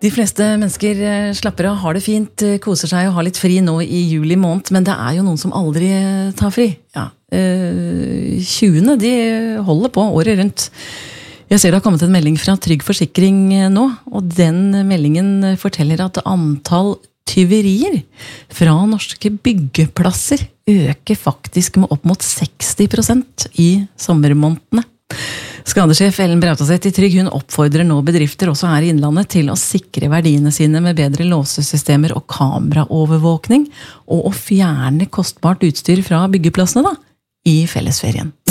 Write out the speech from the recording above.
De fleste mennesker slapper av, har det fint, koser seg og har litt fri nå i juli måned, men det jo noen som aldri tar fri. Ja, 20, de holder på året rundt. Jeg ser det har kommet en melding fra Trygg Forsikring nå, og den meldingen forteller at antall tyverier fra norske byggeplasser øker faktisk med opp mot 60% i sommermånedene. Skadesjef Ellen Brautaseth i Trygg, hun oppfordrer nå bedrifter også her i Innlandet til å sikre verdiene sine med bedre låsesystemer og kameraovervåkning, og å fjerne kostbart utstyr fra byggeplassene da, i fellesferien.